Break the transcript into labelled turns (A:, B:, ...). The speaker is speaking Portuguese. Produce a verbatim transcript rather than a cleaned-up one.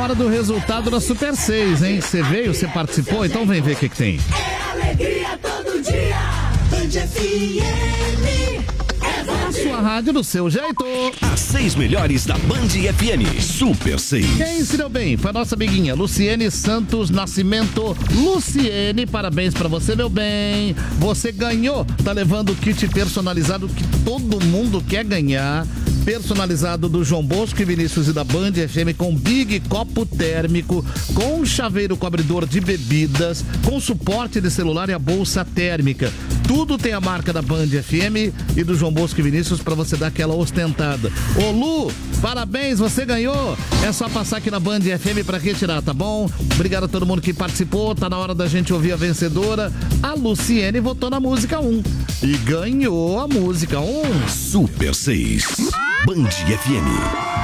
A: hora do resultado da Super seis, hein? Você veio, você participou, então vem ver o que, que tem.
B: É alegria todo dia. Band F M.
A: A sua rádio do seu jeito.
C: As seis melhores da Band F M. Super seis.
A: Quem se deu bem foi a nossa amiguinha Luciene Santos Nascimento. Luciene, parabéns pra você, meu bem. Você ganhou, tá levando o kit personalizado que todo mundo quer ganhar. Personalizado do João Bosco e Vinícius e da Band F M, com Big Copo Térmico, com chaveiro cobridor de bebidas, com suporte de celular e a bolsa térmica. Tudo tem a marca da Band F M e do João Bosco e Vinícius pra você dar aquela ostentada. Ô Lu, parabéns, você ganhou. É só passar aqui na Band F M pra retirar, tá bom? Obrigado a todo mundo que participou. Tá na hora da gente ouvir a vencedora. A Luciene votou na música um e ganhou a música um.
C: Super seis. Band F M.